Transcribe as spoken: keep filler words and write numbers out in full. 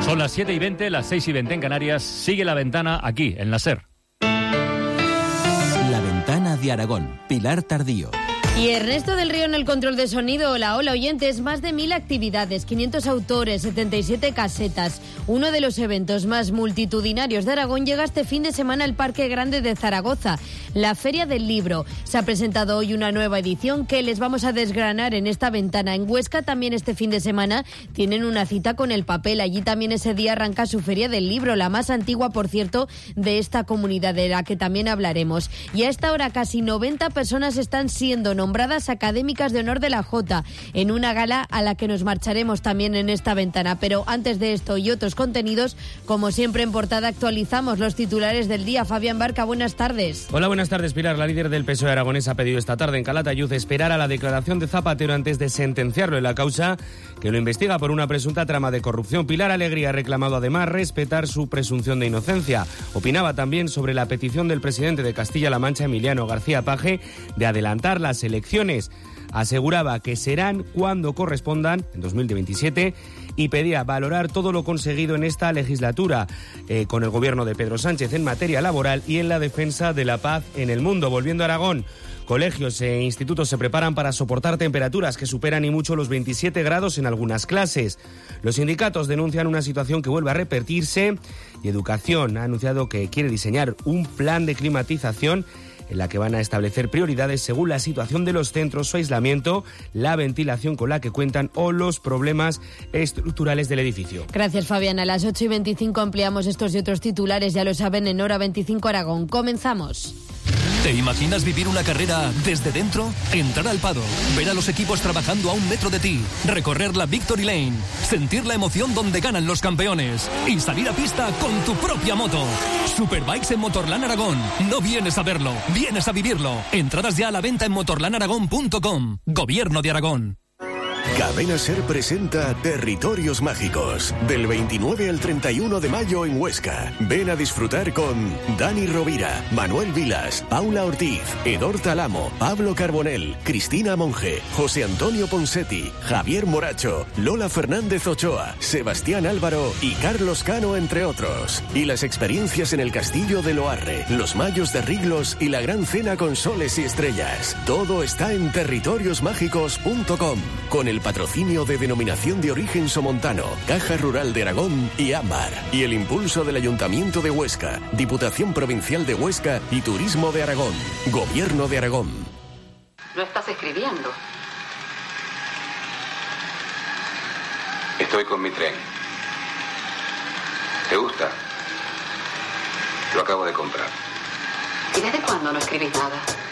Son las siete y veinte, las seis y veinte en Canarias. Sigue La Ventana aquí, en la SER. La Ventana de Aragón, Pilar Tardío. Y Ernesto del Río en el control de sonido. Hola, hola oyentes, más de mil actividades, quinientos autores, setenta y siete casetas. Uno de los eventos más multitudinarios de Aragón llega este fin de semana al Parque Grande de Zaragoza, la Feria del Libro. Se ha presentado hoy una nueva edición que les vamos a desgranar en esta ventana. En Huesca también este fin de semana tienen una cita con el papel. Allí también ese día arranca su Feria del Libro, la más antigua, por cierto, de esta comunidad, de la que también hablaremos. Y a esta hora casi noventa personas están siendo nombradas nombradas académicas de honor de la Jota, en una gala a la que nos marcharemos también en esta ventana. Pero antes de esto y otros contenidos, como siempre en portada actualizamos los titulares del día. Fabián Barca, buenas tardes. Hola, buenas tardes, Pilar. La líder del P S O E aragonés ha pedido esta tarde en Calatayud esperar a la declaración de Zapatero antes de sentenciarlo en la causa que lo investiga por una presunta trama de corrupción. Pilar Alegría ha reclamado además respetar su presunción de inocencia. Opinaba también sobre la petición del presidente de Castilla-La Mancha, Emiliano García Paje, de adelantar las elecciones. Aseguraba que serán cuando correspondan, en dos mil veintisiete, y pedía valorar todo lo conseguido en esta legislatura eh, con el gobierno de Pedro Sánchez en materia laboral y en la defensa de la paz en el mundo. Volviendo a Aragón, colegios e institutos se preparan para soportar temperaturas que superan y mucho los veintisiete grados en algunas clases. Los sindicatos denuncian una situación que vuelve a repetirse y Educación ha anunciado que quiere diseñar un plan de climatización en la que van a establecer prioridades según la situación de los centros, su aislamiento, la ventilación con la que cuentan o los problemas estructurales del edificio. Gracias, Fabián. A las ocho y veinticinco ampliamos estos y otros titulares, ya lo saben, en Hora veinticinco Aragón. Comenzamos. ¿Te imaginas vivir una carrera desde dentro? Entrar al paddock, ver a los equipos trabajando a un metro de ti, recorrer la Victory Lane, sentir la emoción donde ganan los campeones y salir a pista con tu propia moto. Superbikes en Motorland Aragón. No vienes a verlo, vienes a vivirlo. Entradas ya a la venta en motorland aragón punto com. Gobierno de Aragón. Cadena SER presenta Territorios Mágicos, del veintinueve al treinta y uno de mayo en Huesca. Ven a disfrutar con Dani Rovira, Manuel Vilas, Paula Ortiz, Edor Talamo, Pablo Carbonell, Cristina Monge, José Antonio Ponsetti, Javier Moracho, Lola Fernández Ochoa, Sebastián Álvaro y Carlos Cano, entre otros. Y las experiencias en el Castillo de Loarre, los Mayos de Riglos y la Gran Cena con soles y estrellas. Todo está en territorios mágicos punto com, con el patrocinio de Denominación de Origen Somontano, Caja Rural de Aragón y Ámbar, y el impulso del Ayuntamiento de Huesca, Diputación Provincial de Huesca y Turismo de Aragón, Gobierno de Aragón. ¿No estás escribiendo? Estoy con mi tren. ¿Te gusta? Lo acabo de comprar. ¿Y desde cuándo no escribís nada?